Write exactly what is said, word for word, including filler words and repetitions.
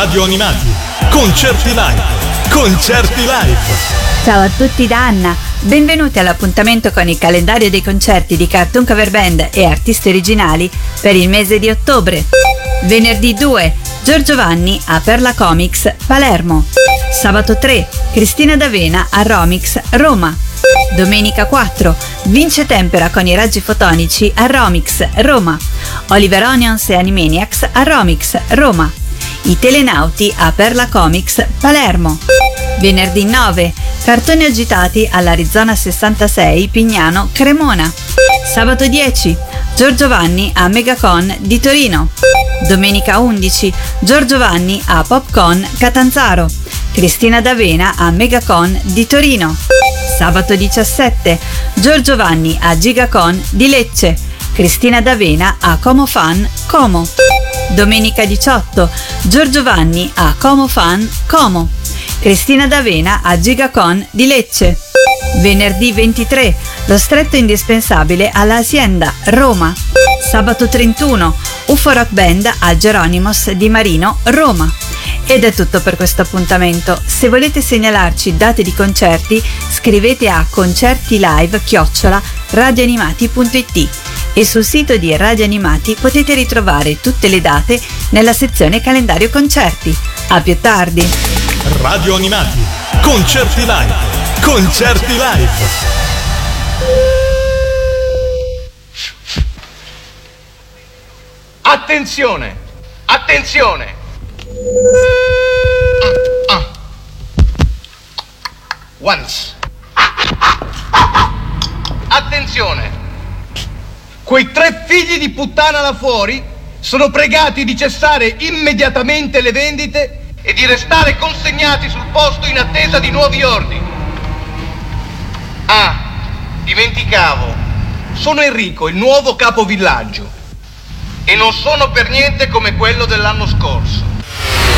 Radio Animati, concerti live, concerti live. Ciao a tutti da Anna, benvenuti all'appuntamento con il calendario dei concerti di Cartoon Cover Band e artisti originali per il mese di ottobre. Venerdì due, Giorgio Vanni a Perla Comics, Palermo. Sabato tre, Cristina D'Avena a Romix, Roma. Domenica quattro, Vince Tempera con i raggi fotonici a Romix, Roma. Oliver Onions e Animaniacs a Romix, Roma. I Telenauti a Perla Comics, Palermo. Venerdì nove, Cartoni agitati all'Arizona sessantasei, Pignano, Cremona. Sabato dieci, Giorgio Vanni a Megacon di Torino. Domenica undici, Giorgio Vanni a Popcon, Catanzaro. Cristina D'Avena a Megacon di Torino. Sabato diciassette, Giorgio Vanni a Gigacon di Lecce. Cristina D'Avena a Como Fan, Como. Domenica diciotto, Giorgio Vanni a Como Fan, Como. Cristina D'Avena a Gigacon di Lecce. Venerdì ventitré, Lo stretto indispensabile alla Hacienda, Roma. Sabato trentuno, U F O Rock Band a Geronimos di Marino, Roma. Ed è tutto per questo appuntamento. Se volete segnalarci date di concerti, scrivete a concertilive chiocciola radioanimati punto it e sul sito di Radio Animati potete ritrovare tutte le date nella sezione calendario concerti. A più tardi. Radio Animati, concerti live, concerti live. Attenzione, attenzione. Ah, ah. Once. Attenzione. Quei tre figli di puttana là fuori sono pregati di cessare immediatamente le vendite e di restare consegnati sul posto in attesa di nuovi ordini. Ah, dimenticavo. Sono Enrico, il nuovo capovillaggio. E non sono per niente come quello dell'anno scorso.